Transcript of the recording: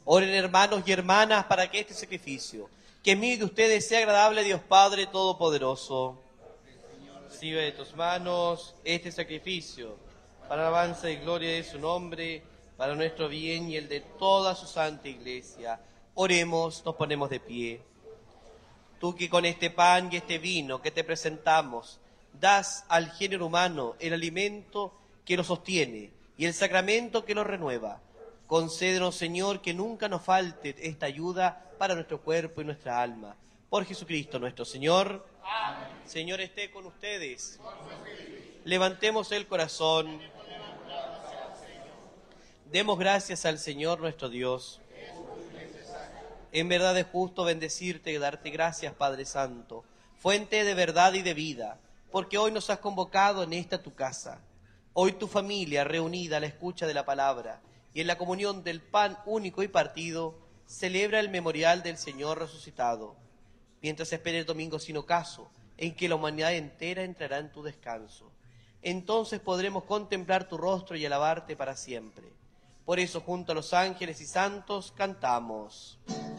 Oren, hermanos y hermanas, para que este sacrificio, que es mío y de ustedes, sea agradable a Dios Padre Todopoderoso. Recibe de tus manos este sacrificio, para alabanza y gloria de su nombre, para nuestro bien y el de toda su santa Iglesia. Oremos, nos ponemos de pie. Tú que con este pan y este vino que te presentamos, das al género humano el alimento que lo sostiene y el sacramento que lo renueva. Concédenos, Señor, que nunca nos falte esta ayuda para nuestro cuerpo y nuestra alma. Por Jesucristo nuestro Señor. Amén. Señor esté con ustedes. Levantemos el corazón. Demos gracias al Señor nuestro Dios. En verdad es justo bendecirte y darte gracias, Padre Santo, fuente de verdad y de vida, porque hoy nos has convocado en esta tu casa. Hoy tu familia, reunida a la escucha de la palabra y en la comunión del pan único y partido, celebra el memorial del Señor resucitado, mientras espera el domingo sin ocaso, en que la humanidad entera entrará en tu descanso. Entonces podremos contemplar tu rostro y alabarte para siempre. Por eso, junto a los ángeles y santos, cantamos.